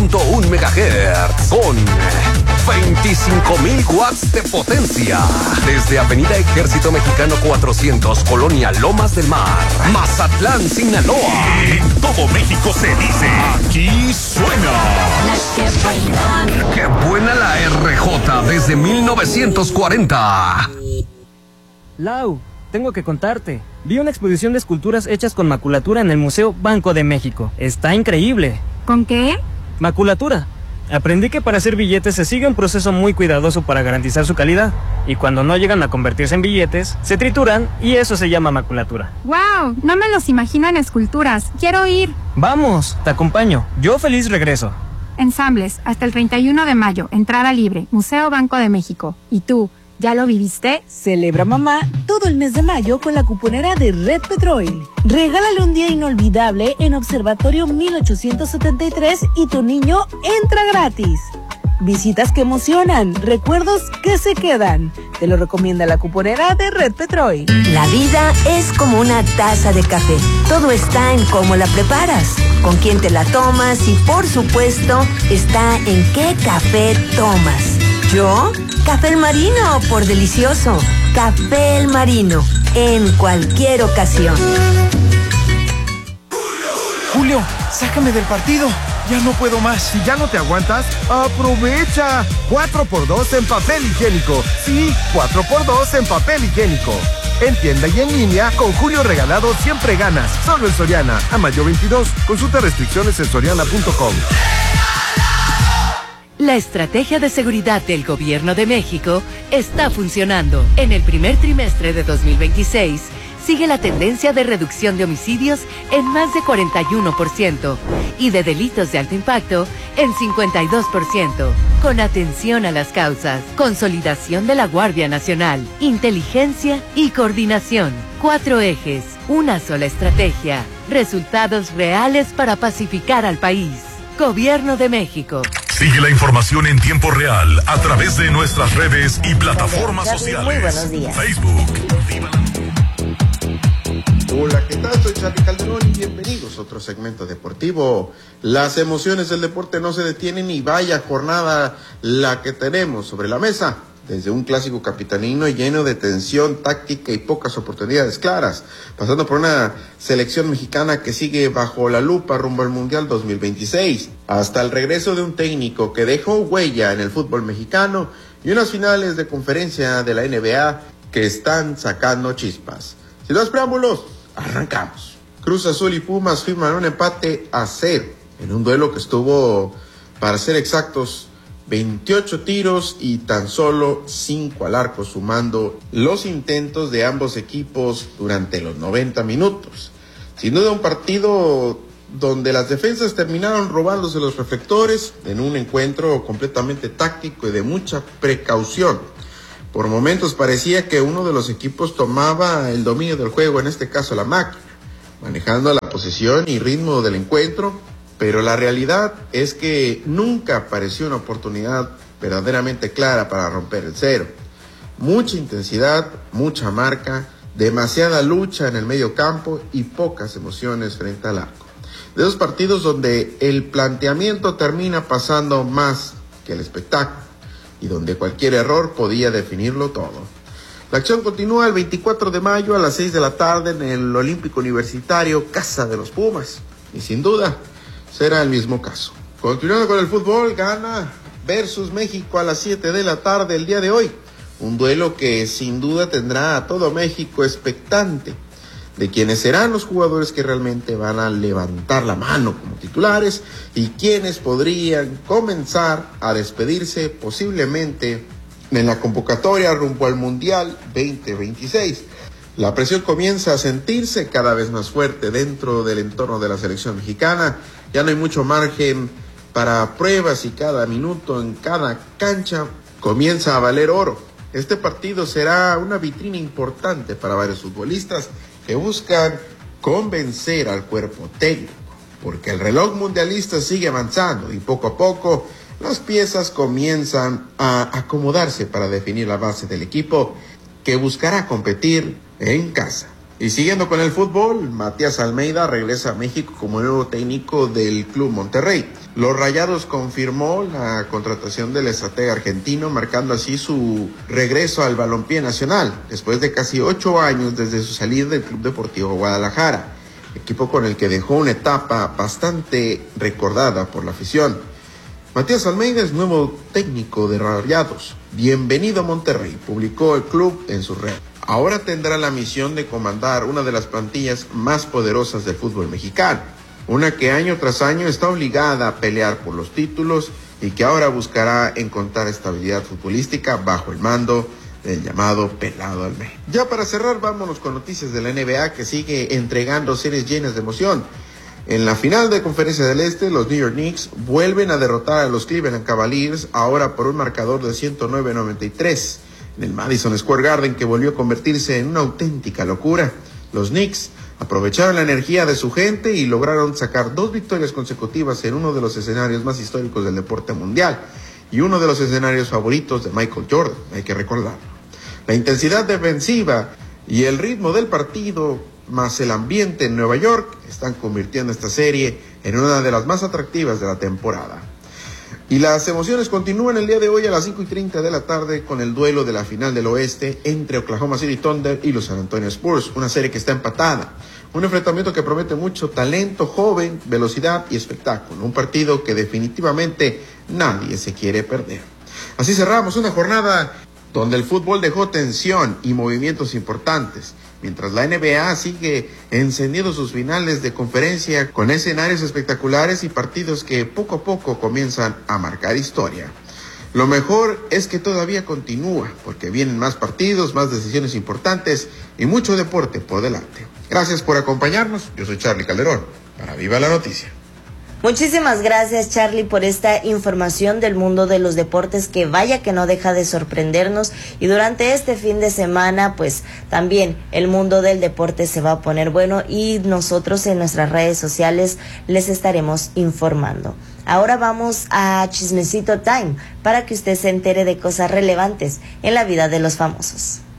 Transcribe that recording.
100.1 MHz con 25,000 watts de potencia. Desde Avenida Ejército Mexicano 400, Colonia Lomas del Mar, Mazatlán, Sinaloa. En todo México se dice, aquí suena. ¡Qué buena la RJ desde 1940! Lau, tengo que contarte. Vi una exposición de esculturas hechas con maculatura en el Museo Banco de México. Está increíble. ¿Con qué? Maculatura. Aprendí que para hacer billetes se sigue un proceso muy cuidadoso para garantizar su calidad. Y cuando no llegan a convertirse en billetes, se trituran y eso se llama maculatura. ¡Wow! No me los imagino en esculturas. Quiero ir. Vamos, te acompaño. Yo feliz regreso. Ensambles, hasta el 31 de mayo. Entrada libre. Museo Banco de México. ¿Y tú? ¿Ya lo viviste? Celebra mamá todo el mes de mayo con la cuponera de Red Petrol. Regálale un día inolvidable en Observatorio 1873 y tu niño entra gratis. Visitas que emocionan, recuerdos que se quedan. Te lo recomienda la cuponera de Red Petrol. La vida es como una taza de café. Todo está en cómo la preparas, con quién te la tomas y, por supuesto, está en qué café tomas. ¿Yo? Café El Marino, por delicioso. Café El Marino, en cualquier ocasión. Julio, sácame del partido. Ya no puedo más. Si ya no te aguantas, ¡aprovecha! 4x2 en papel higiénico. Sí, 4x2 en papel higiénico. En tienda y en línea, con Julio Regalado siempre ganas. Solo en Soriana. A mayo 22. Consulta restricciones en soriana.com. La estrategia de seguridad del Gobierno de México está funcionando. En el primer trimestre de 2026, sigue la tendencia de reducción de homicidios en más de 41% y de delitos de alto impacto en 52%. Con atención a las causas, consolidación de la Guardia Nacional, inteligencia y coordinación. 4 ejes, una sola estrategia, resultados reales para pacificar al país. Gobierno de México. Sigue la información en tiempo real a través de nuestras redes y plataformas sociales. Muy buenos días. Facebook. Hola, ¿qué tal? Soy Charly Calderón y bienvenidos a otro segmento deportivo. Las emociones del deporte no se detienen y vaya jornada la que tenemos sobre la mesa. Desde un clásico capitalino lleno de tensión táctica y pocas oportunidades claras, pasando por una selección mexicana que sigue bajo la lupa rumbo al Mundial 2026, hasta el regreso de un técnico que dejó huella en el fútbol mexicano y unas finales de conferencia de la NBA que están sacando chispas. Sin más preámbulos, arrancamos. Cruz Azul y Pumas firman un empate a 0 en un duelo que estuvo, para ser exactos, 28 tiros y tan solo 5 al arco, sumando los intentos de ambos equipos durante los 90 minutos. Sin duda un partido donde las defensas terminaron robándose los reflectores en un encuentro completamente táctico y de mucha precaución. Por momentos parecía que uno de los equipos tomaba el dominio del juego, en este caso la máquina, manejando la posesión y ritmo del encuentro, pero la realidad es que nunca apareció una oportunidad verdaderamente clara para romper el cero. Mucha intensidad, mucha marca, demasiada lucha en el medio campo y pocas emociones frente al arco. De esos partidos donde el planteamiento termina pasando más que el espectáculo y donde cualquier error podía definirlo todo. La acción continúa el 24 de mayo a las 6 de la tarde en el Olímpico Universitario, casa de los Pumas, y sin duda será el mismo caso. Continuando con el fútbol, Ghana versus México a las 7 de la tarde el día de hoy. Un duelo que sin duda tendrá a todo México expectante de quiénes serán los jugadores que realmente van a levantar la mano como titulares y quienes podrían comenzar a despedirse posiblemente en la convocatoria rumbo al Mundial 2026. La presión comienza a sentirse cada vez más fuerte dentro del entorno de la selección mexicana. Ya no hay mucho margen para pruebas y cada minuto en cada cancha comienza a valer oro. Este partido será una vitrina importante para varios futbolistas que buscan convencer al cuerpo técnico, porque el reloj mundialista sigue avanzando y poco a poco las piezas comienzan a acomodarse para definir la base del equipo que buscará competir en casa. Y siguiendo con el fútbol, Matías Almeida regresa a México como nuevo técnico del Club Monterrey. Los Rayados confirmó la contratación del estratega argentino, marcando así su regreso al balompié nacional, después de casi 8 años desde su salida del Club Deportivo Guadalajara, equipo con el que dejó una etapa bastante recordada por la afición. Matías Almeida es nuevo técnico de Rayados. Bienvenido a Monterrey, publicó el club en su red. Ahora tendrá la misión de comandar una de las plantillas más poderosas del fútbol mexicano, una que año tras año está obligada a pelear por los títulos y que ahora buscará encontrar estabilidad futbolística bajo el mando del llamado Pelado Almeida. Ya para cerrar, vámonos con noticias de la NBA, que sigue entregando series llenas de emoción. En la final de Conferencia del Este, los New York Knicks vuelven a derrotar a los Cleveland Cavaliers, ahora por un marcador de 109-93. En el Madison Square Garden, que volvió a convertirse en una auténtica locura. Los Knicks aprovecharon la energía de su gente y lograron sacar 2 victorias consecutivas en uno de los escenarios más históricos del deporte mundial y uno de los escenarios favoritos de Michael Jordan, hay que recordarlo. La intensidad defensiva y el ritmo del partido, más el ambiente en Nueva York, están convirtiendo esta serie en una de las más atractivas de la temporada. Y las emociones continúan el día de hoy a las 5:30 de la tarde con el duelo de la final del oeste entre Oklahoma City Thunder y los San Antonio Spurs, una serie que está empatada. Un enfrentamiento que promete mucho talento joven, velocidad y espectáculo. Un partido que definitivamente nadie se quiere perder. Así cerramos una jornada donde el fútbol dejó tensión y movimientos importantes, mientras la NBA sigue encendiendo sus finales de conferencia con escenarios espectaculares y partidos que poco a poco comienzan a marcar historia. Lo mejor es que todavía continúa, porque vienen más partidos, más decisiones importantes y mucho deporte por delante. Gracias por acompañarnos. Yo soy Charlie Calderón, para Viva la Noticia. Muchísimas gracias, Charlie, por esta información del mundo de los deportes, que vaya que no deja de sorprendernos. Y durante este fin de semana, pues también el mundo del deporte se va a poner bueno y nosotros en nuestras redes sociales les estaremos informando. Ahora vamos a Chismecito Time para que usted se entere de cosas relevantes en la vida de los famosos.